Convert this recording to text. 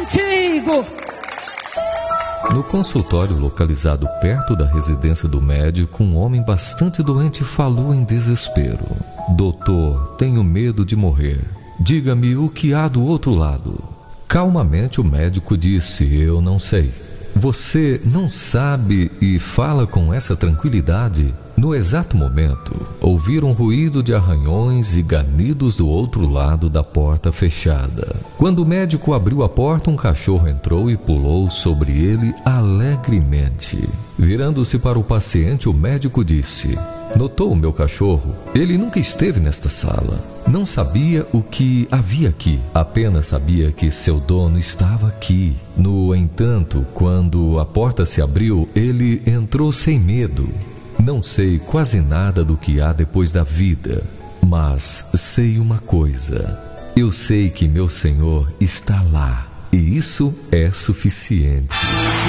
contigo. No consultório localizado perto da residência do médico, um homem bastante doente falou em desespero: doutor, tenho medo de morrer. Diga-me o que há do outro lado. Calmamente o médico disse: eu não sei. Você não sabe e fala com essa tranquilidade? No exato momento, ouviram ruído de arranhões e ganidos do outro lado da porta fechada. Quando o médico abriu a porta, um cachorro entrou e pulou sobre ele alegremente. Virando-se para o paciente, o médico disse: notou o meu cachorro? Ele nunca esteve nesta sala. Não sabia o que havia aqui. Apenas sabia que seu dono estava aqui. No entanto, quando a porta se abriu, ele entrou sem medo. Não sei quase nada do que há depois da vida, mas sei uma coisa. Eu sei que meu Senhor está lá, e isso é suficiente.